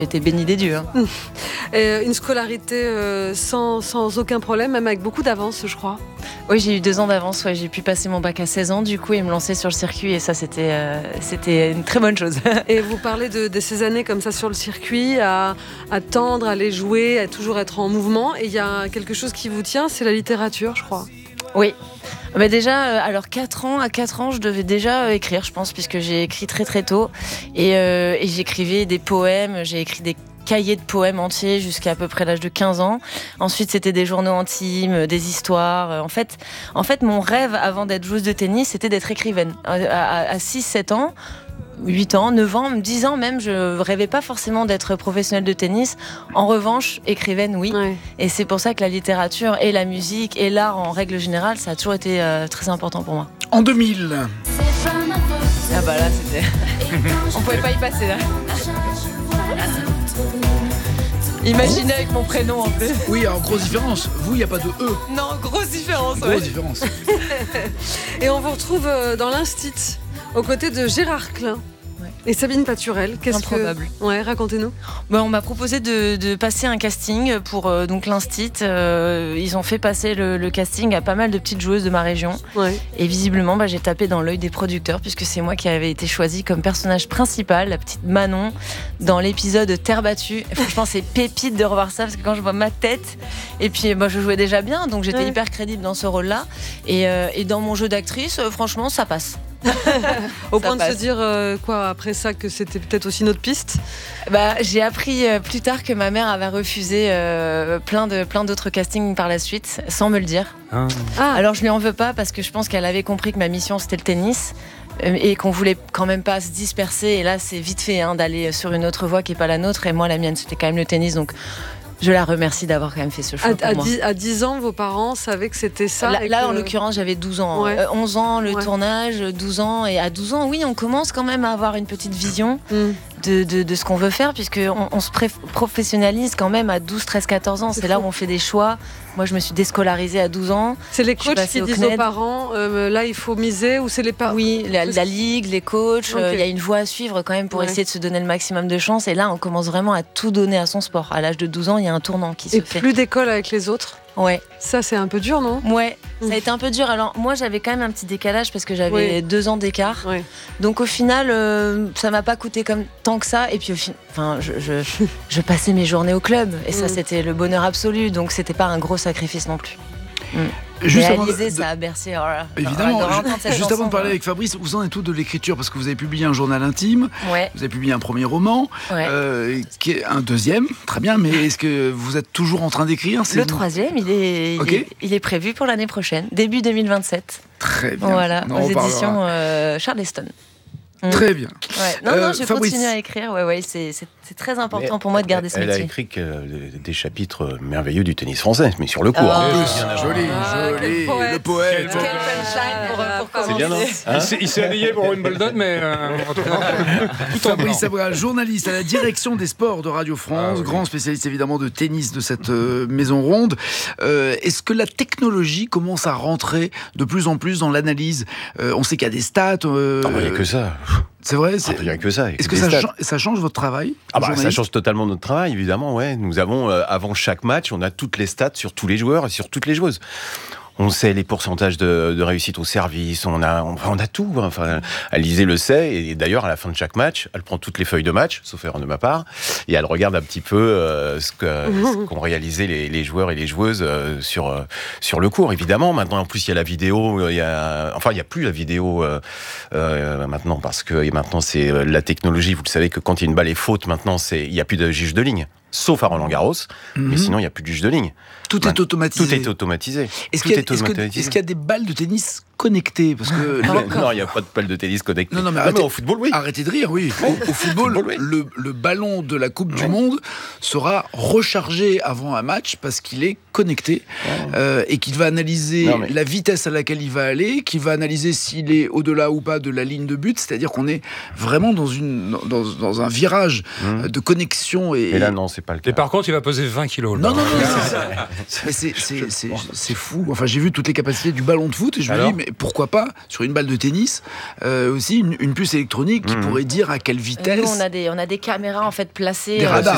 J'étais bénie des dieux. Et une scolarité sans aucun problème, même avec beaucoup d'avance, je crois. Oui, j'ai eu 2 ans d'avance. Ouais, j'ai pu passer mon bac à 16 ans, du coup, et me lancer sur le circuit. Et ça, c'était une très bonne chose. Et vous parlez de ces années comme ça sur le circuit, à tendre, à aller jouer, à toujours être en mouvement. Et il y a quelque chose qui vous tient, c'est la littérature, je crois. Oui. Bah déjà, alors 4 ans, je devais déjà écrire, je pense, puisque j'ai écrit très très tôt. Et j'écrivais des poèmes, j'ai écrit des cahiers de poèmes entiers jusqu'à peu près l'âge de 15 ans. Ensuite, c'était des journaux intimes, des histoires. En fait, mon rêve avant d'être joueuse de tennis, c'était d'être écrivaine. À 6-7 ans, 8 ans, 9 ans, 10 ans même, je rêvais pas forcément d'être professionnelle de tennis. En revanche, écrivaine, oui. Ouais. Et c'est pour ça que la littérature et la musique et l'art en règle générale, ça a toujours été très important pour moi. En 2000. Ah bah là, c'était... On pouvait pas y passer là. Imaginez avec mon prénom en plus. Oui, alors grosse différence. Vous, il n'y a pas de E. Non, grosse différence. Grosse différence. Et on vous retrouve dans l'Instit, aux côtés de Gérard Klein. Et Sabine Paturel, improbable. Ouais, racontez-nous. On m'a proposé de passer un casting pour donc l'Instit. Ils ont fait passer le casting à pas mal de petites joueuses de ma région. Ouais. Et visiblement, j'ai tapé dans l'œil des producteurs puisque c'est moi qui avais été choisie comme personnage principal, la petite Manon, dans l'épisode Terre battue. Et franchement, c'est pépite de revoir ça parce que quand je vois ma tête, et puis je jouais déjà bien, donc j'étais hyper crédible dans ce rôle-là. Et dans mon jeu d'actrice, franchement, ça passe. Au point de se dire quoi après ça, que c'était peut-être aussi notre piste. J'ai appris plus tard que ma mère avait refusé plein d'autres castings par la suite sans me le dire. Alors je lui en veux pas parce que je pense qu'elle avait compris que ma mission c'était le tennis et qu'on voulait quand même pas se disperser, et là c'est vite fait d'aller sur une autre voie qui est pas la nôtre, et moi la mienne c'était quand même le tennis, donc je la remercie d'avoir quand même fait ce choix pour moi. À 10 ans, vos parents savaient que c'était ça? Là, en l'occurrence, j'avais 12 ans. Ouais. 11 ans, le tournage, 12 ans. Et à 12 ans, oui, on commence quand même à avoir une petite vision de ce qu'on veut faire, puisqu'on se professionnalise quand même à 12, 13, 14 ans. C'est là où on fait des choix. Moi, je me suis déscolarisée à 12 ans. C'est les coachs qui disent aux parents, là, il faut miser, ou c'est les parents? Oui, la ligue, les coachs. Il y a une voie à suivre quand même pour essayer de se donner le maximum de chance. Et là, on commence vraiment à tout donner à son sport. À l'âge de 12 ans, il y a un tournant qui se fait. Et plus d'école avec les autres? Ouais. Ça, c'est un peu dur, non? Ouais, ça a été un peu dur. Alors, moi, j'avais quand même un petit décalage parce que j'avais 2 ans d'écart. Ouais. Donc, au final, ça m'a pas coûté comme tant que ça. Et puis, je passais mes journées au club. Et ça, c'était le bonheur absolu. Donc, c'était pas un gros sacrifice non plus. Réaliser, ça a bercé. Évidemment. Juste avant de parler avec Fabrice, vous en êtes tout de l'écriture, parce que vous avez publié un journal intime, vous avez publié un premier roman, qui est un deuxième, très bien, mais est-ce que vous êtes toujours en train d'écrire? Le troisième, il est prévu pour l'année prochaine, début 2027. Très bien. Voilà, aux éditions Charleston. Très bien. Non, je continue à écrire. C'est très important pour moi de garder ce métier. Elle a écrit des chapitres merveilleux du tennis français, mais sur le court. Joli. Le poète. Quel punchline pour c'est bien, non il s'est habillé pour Wimbledon, mais Fabrice Abraham, journaliste à la direction des sports de Radio France, grand spécialiste évidemment de tennis de cette maison ronde. Est-ce que la technologie commence à rentrer de plus en plus dans l'analyse? On sait qu'il y a des stats. Il n'y a que ça. C'est vrai, il n'y a que ça. Est-ce que ça change votre travail? Ça change totalement notre travail, évidemment. Ouais. Nous avons, avant chaque match, on a toutes les stats sur tous les joueurs et sur toutes les joueuses. On sait les pourcentages de réussite au service, on a tout. Alizée le sait, et d'ailleurs, à la fin de chaque match, elle prend toutes les feuilles de match, sauf erreur de ma part, et elle regarde un petit peu ce qu'ont réalisé les joueurs et les joueuses sur le court. Évidemment, maintenant, en plus, il y a la vidéo, il y a plus la vidéo maintenant, parce que maintenant, c'est la technologie. Vous le savez que quand une balle est faute, maintenant, il n'y a plus de juge de ligne. Sauf à Roland-Garros, mais sinon il n'y a plus de juge de ligne. Tout est automatisé. Tout est automatisé. Est-ce qu'il y a des balles de tennis connectées? Parce que non, il n'y a pas de balles de tennis connectées. Non, mais au football, oui. Arrêtez de rire, oui. Au football, le ballon de la Coupe du Monde sera rechargé avant un match parce qu'il est connecté et qu'il va analyser la vitesse à laquelle il va aller, qu'il va analyser s'il est au-delà ou pas de la ligne de but. C'est-à-dire qu'on est vraiment dans un virage de connexion. Et là, non, c'est pas le cas. Et par contre, il va peser 20 kilos. Non. C'est fou. Enfin, j'ai vu toutes les capacités du ballon de foot et je me dis, mais pourquoi pas sur une balle de tennis aussi une puce électronique qui pourrait dire à quelle vitesse. Nous, on a des caméras en fait placées. Des radars.